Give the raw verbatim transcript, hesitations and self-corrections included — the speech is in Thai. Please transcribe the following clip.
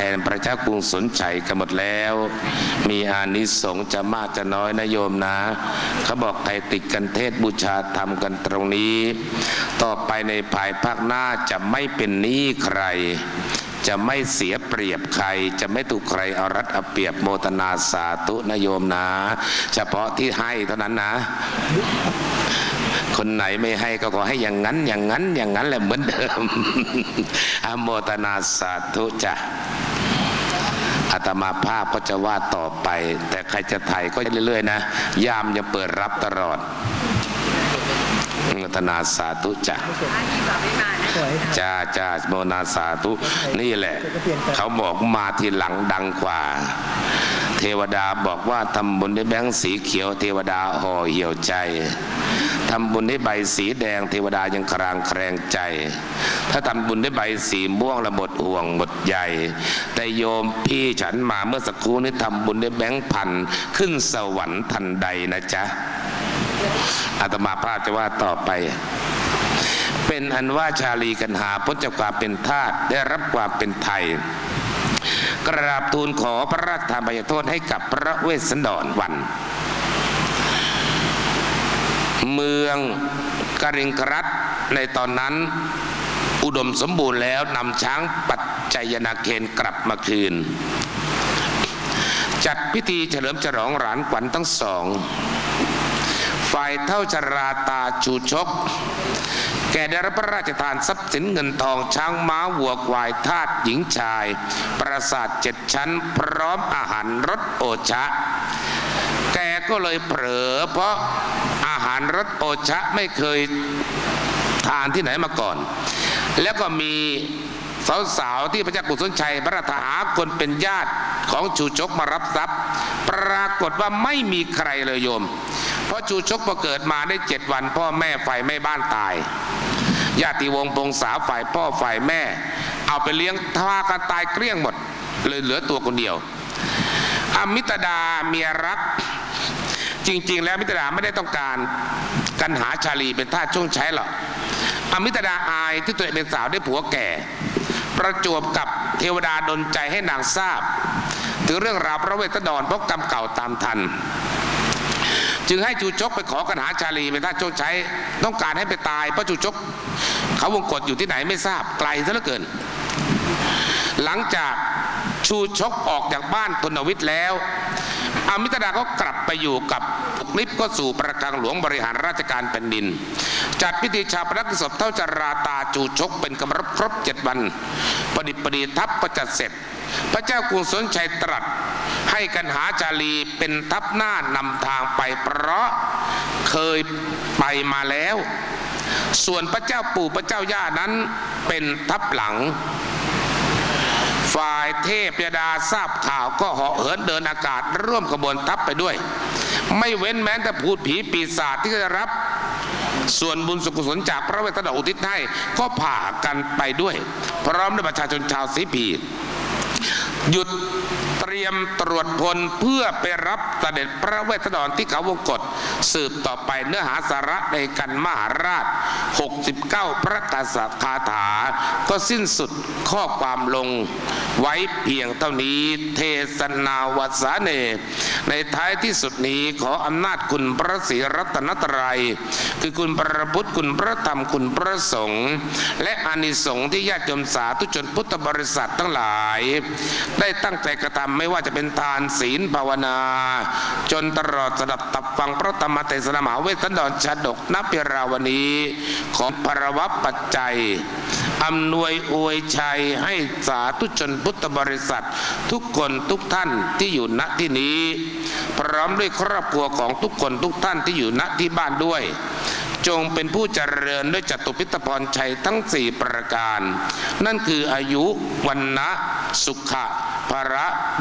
นพระเจ้ากรุงสนชัยกันหมดแล้วมีอานิสงส์จะมากจะน้อยนะโยมนะเขาบอกใครติดกันเทศบูชาธรรมกันตรงนี้ต่อไปในภายภาคหน้าจะไม่เป็นหนี้ใครจะไม่เสียเปรียบใครจะไม่ถูกใครเอารัดเอาเปรียบโมทนาสาธุนะโยมนะเฉพาะที่ให้เท่านั้นนะคนไหนไม่ให้ก็ขอให้อย่างนั้นอย่างนั้นอย่างนั้นแหละเหมือนเดิมอโมทนาสาธุจ้ะอาตมาภาพก็จะว่าต่อไปแต่ใครจะถ่ายก็เรื่อยๆนะยามยังเปิดรับตลอดโมทนาสาธุจ้ะจ้าจ้าโมทนาสาธุนี่แหละเขาบอกมาทีหลังดังกว่าเทวดาบอกว่าทำบุญด้วยแบงค์สีเขียวเทวดาห่อเหี่ยวใจทำบุญด้วยใบสีแดงเทวดายังครางแคลงใจถ้าทำบุญด้วยใบสีม่วงละหมดห่วงหมดใหญ่แต่โยมพี่ฉันมาเมื่อสักครู่นี้ทำบุญด้วยแบงค์พันขึ้นสวรรค์ทันใดนะจ๊ะอาตมาภาพจะว่าต่อไปเป็นอันว่าชาลีกันหาพ้นจากความเป็นทาสได้รับความเป็นไทยกราบทูลขอพระราชทานอภัยโทษให้กับพระเวสสันดรวันเมืองกริงครัตในตอนนั้นอุดมสมบูรณ์แล้วนำช้างปัจจยนาเคนกลับมาคืนจัดพิธีเฉลิมฉลองหลานขวัญทั้งสองฝ่ายเท่าชราตาชูชกแกได้รับพระราชทานทรัพย์สินเงินทองช้างม้าวัวควายทาสหญิงชายปราสาทเจ็ดชั้นพร้อมอาหารรสโอชะแกก็เลยเผลอเพราะอาหารรสโอชะไม่เคยทานที่ไหนมาก่อนแล้วก็มีสาวๆที่พระเจ้ากุศลชัยพระราชหาคนเป็นญาติของชูชกมารับทรัพย์ปรากฏว่าไม่มีใครเลยโยมเพราะชูชกพอเกิดมาได้เจ็ดวันพ่อแม่ไฟไหม้บ้านตายญาติวงศ์พงษาฝ่ายพ่อฝ่ายแม่เอาไปเลี้ยงทว่ากันตายเกลี้ยงหมดเลยเหลือตัวคนเดียวอมิตดาเมียรักจริงๆแล้วอมิตดาไม่ได้ต้องการกันหาชาลีเป็นทาสช่วงใช้หรอกอมิตดาอายที่ตัวเองเป็นสาวได้ผัวแก่ประจวบกับเทวดาดลใจให้นางทราบถึงเรื่องราวพระเวสสันดรเพราะกรรมเก่าตามทันจึงให้ชูชกไปขอกันหาชาลีเป็นทาสช่วงใช้ต้องการให้ไปตายเพราะชูชกเขาวงกฏอยู่ที่ไหนไม่ทราบไกลซะเหลือเกินหลังจากชูชกออกจากบ้านตุนวิทย์แล้วอมิตดาก็กลับไปอยู่กับนิพก็สู่ประการหลวงบริหารราชการแผ่นดินจัดพิธีชาปนกิจศพเท่าจราตาชูชกเป็นกำรับครบเจ็ดวันประดิษฐ์ประดิษฐ์ทัพก็จัดเสร็จพระเจ้ากรุงสนชัยตรัสให้กันหาชาลีเป็นทัพหน้านำทางไปเพราะเคยไปมาแล้วส่วนพระเจ้าปู่พระเจ้าย่านั้นเป็นทัพหลังฝ่ายเทพยดาทราบข่าวก็เหาะเหินเดินอากาศร่วมขบวนทัพไปด้วยไม่เว้นแม้แต่พูดผีปีศาจที่ได้รับส่วนบุญสุขกุศลจากพระเวสสันดรอุทิศให้ก็ผ่ากันไปด้วยพร้อมด้วยประชาชนชาวสีพีหยุดเตรียมตรวจพลเพื่อไปรับเสด็จพระเวสสันดรที่เขาวงกฏสืบต่อไปเนื้อหาสาระในกันมหาราชหกสิบเก้าพระกษัตริย์คาถาก็สิ้นสุดข้อความลงไว้เพียงเท่านี้เทศนาวัสเนในท้ายที่สุดนี้ขออำนาจคุณพระศรีรัตนตรัยคือคุณพระพุทธคุณพระธรรมคุณพระสงฆ์และอานิสงส์ที่ญาติโยมสาธุชนพุทธบริษัททั้งหลายได้ตั้งใจกระทำไม่ว่าจะเป็นทานศีลภาวนาจนตลอดสดับตับฟังพระธรรมเทศนามหาเวสสันดรชาดกณเปราวณีของปรวัตปัจจัยอำนวยอวยชัยให้สาธุชนพุทธบริษัททุกคนทุกท่านที่อยู่ณที่นี้พร้อมด้วยครอบครัวของทุกคนทุกท่านที่อยู่ณที่บ้านด้วยจงเป็นผู้เจริญด้วยจตุพิตพรชัยทั้งสี่ประการนั่นคืออายุวันนะสุขะภระ